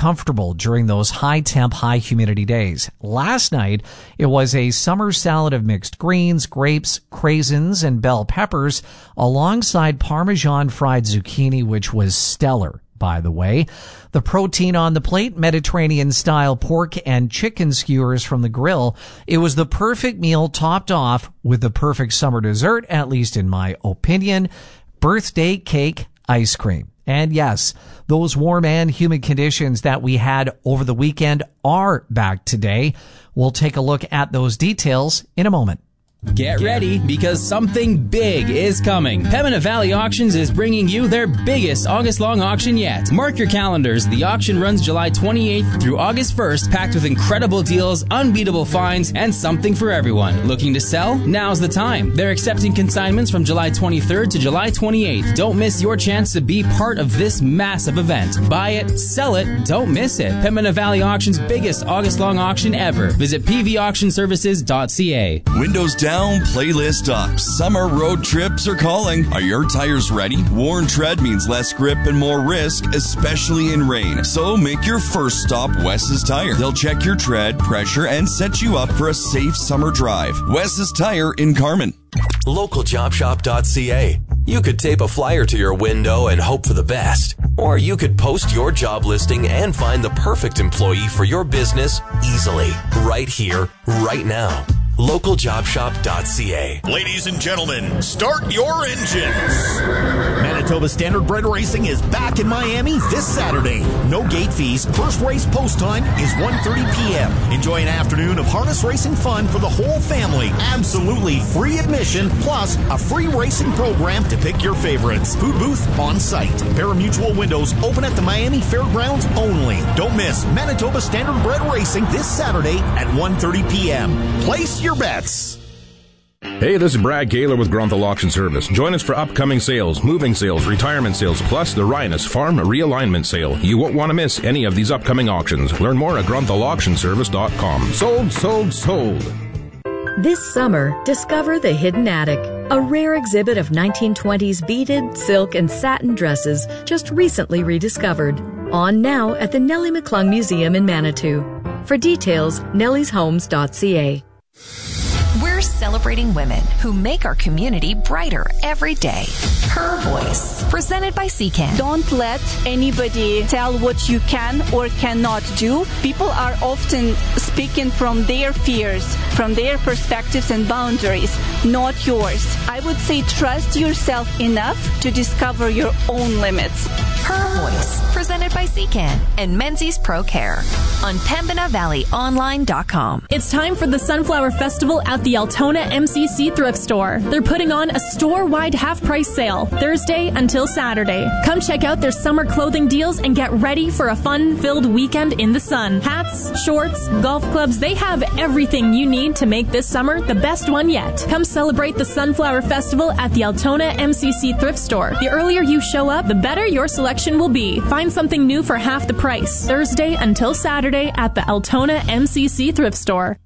comfortable during those high temp, high humidity days. Last night, it was a summer salad of mixed greens, grapes, craisins, and bell peppers alongside Parmesan fried zucchini, which was stellar, by the way. The protein on the plate, Mediterranean-style pork and chicken skewers from the grill. It was the perfect meal topped off with the perfect summer dessert, at least in my opinion, birthday cake ice cream. And yes, those warm and humid conditions that we had over the weekend are back today. We'll take a look at those details in a moment. Get ready, because something big is coming. Pembina Valley Auctions is bringing you their biggest August-long auction yet. Mark your calendars. The auction runs July 28th through August 1st, packed with incredible deals, unbeatable finds, and something for everyone. Looking to sell? Now's the time. They're accepting consignments from July 23rd to July 28th. Don't miss your chance to be part of this massive event. Buy it, sell it, don't miss it. Pembina Valley Auction's biggest August-long auction ever. Visit pvauctionservices.ca. Windows down, playlist up. Summer road trips are calling. Are your tires ready? Worn tread means less grip and more risk, especially in rain. So make your first stop Wes's Tire. They'll check your tread, pressure, and set you up for a safe summer drive. Wes's Tire in Carman. LocalJobShop.ca. You could tape a flyer to your window and hope for the best. Or you could post your job listing and find the perfect employee for your business easily. Right here, right now. LocalJobShop.ca. Ladies and gentlemen, start your engines. Manitoba Standardbred Racing is back in Miami this Saturday. No gate fees. First race post time is 1:30 p.m. Enjoy an afternoon of harness racing fun for the whole family. Absolutely free admission, plus a free racing program to pick your favorites. Food booth on site. Parimutuel windows open at the Miami Fairgrounds only. Don't miss Manitoba Standardbred Racing this Saturday at 1:30 p.m. Place your bets. Hey, this is Brad Gaylor with Grunthal Auction Service. Join us for upcoming sales, moving sales, retirement sales, plus the Rhinus Farm Realignment Sale. You won't want to miss any of these upcoming auctions. Learn more at grunthauctionservice.com. Sold, sold, sold. This summer, discover the Hidden Attic, a rare exhibit of 1920s beaded, silk, and satin dresses just recently rediscovered. On now at the Nellie McClung Museum in Manitou. For details, nellieshomes.ca. We're celebrating women who make our community brighter every day. Her Voice, presented by CCAN. Don't let anybody tell what you can or cannot do. People are often speaking from their fears, from their perspectives and boundaries, not yours. I would say trust yourself enough to discover your own limits. Her Voice, presented by CCAN and Menzies Pro Care on PembinaValleyOnline.com. It's time for the Sunflower Festival at the Altona MCC Thrift Store. They're putting on a store-wide half-price sale Thursday until Saturday. Come check out their summer clothing deals and get ready for a fun-filled weekend in the sun. Hats, shorts, golf clubs, they have everything you need to make this summer the best one yet. Come celebrate the Sunflower Festival at the Altona MCC Thrift Store. The earlier you show up, the better your selection will be. Find something new for half the price. Thursday until Saturday at the Altona MCC Thrift Store.